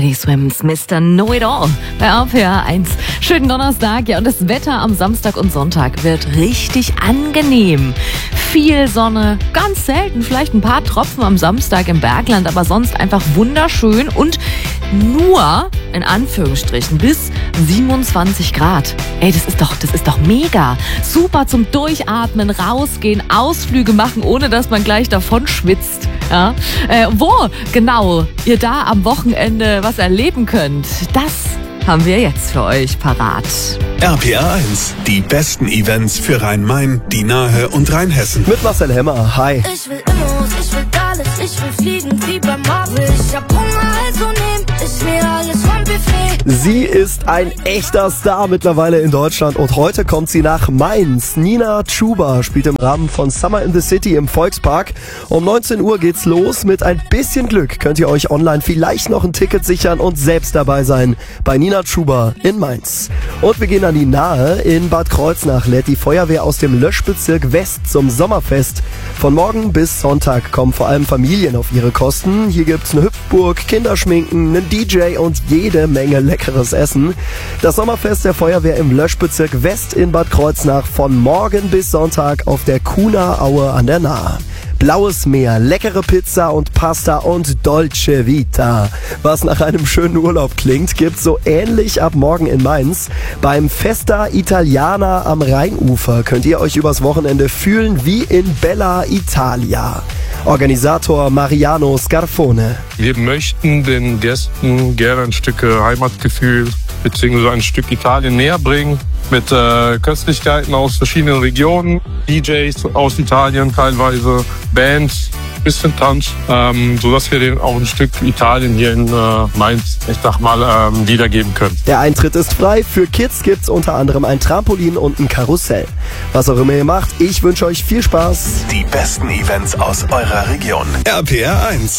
Teddy Swims, Mr. Know-It-All bei RPR 1. Schönen Donnerstag, ja, und das Wetter am Samstag und Sonntag wird richtig angenehm. Viel Sonne, ganz selten, vielleicht ein paar Tropfen am Samstag im Bergland, aber sonst einfach wunderschön und nur, in Anführungsstrichen, bis 27 Grad. Ey, das ist doch mega. Super zum Durchatmen, rausgehen, Ausflüge machen, ohne dass man gleich davon schwitzt. Ja? Wo genau ihr da am Wochenende was erleben könnt, das haben wir jetzt für euch parat. RPR 1, die besten Events für Rhein-Main, die Nahe und Rheinhessen. Mit Marcel Hemmer, hi. Ich will Immos, ich will alles, ich will fliegen wie beim Marvel. Ich hab Hunger, also nehm ich mir alles vom Buffet. Sie ist ein echter Star mittlerweile in Deutschland und heute kommt sie nach Mainz. Nina Chuba spielt im Rahmen von Summer in the City im Volkspark. Um 19 Uhr geht's los. Mit ein bisschen Glück könnt ihr euch online vielleicht noch ein Ticket sichern und selbst dabei sein bei Nina Chuba in Mainz. Und wir gehen an die Nahe. In Bad Kreuznach lädt die Feuerwehr aus dem Löschbezirk West zum Sommerfest. Von morgen bis Sonntag kommen vor allem Familien auf ihre Kosten. Hier gibt's eine Hüpfburg, Kinderschminken, einen DJ und jede Menge leckeres Essen. Das Sommerfest der Feuerwehr im Löschbezirk West in Bad Kreuznach von morgen bis Sonntag auf der Kuhner Aue an der Nahe. Blaues Meer, leckere Pizza und Pasta und Dolce Vita. Was nach einem schönen Urlaub klingt, gibt's so ähnlich ab morgen in Mainz. Beim Festa Italiana am Rheinufer könnt ihr euch übers Wochenende fühlen wie in Bella Italia. Organisator Mariano Scarfone. Wir möchten den Gästen gerne ein Stück Heimatgefühl bzw. ein Stück Italien näher bringen. Mit Köstlichkeiten aus verschiedenen Regionen, DJs aus Italien teilweise, Bands, bisschen Tanz, sodass wir denen auch ein Stück Italien hier in Mainz, ich sag mal, wiedergeben können. Der Eintritt ist frei. Für Kids gibt's unter anderem ein Trampolin und ein Karussell. Was auch immer ihr macht, ich wünsche euch viel Spaß. Die besten Events aus eurer Region. RPR 1.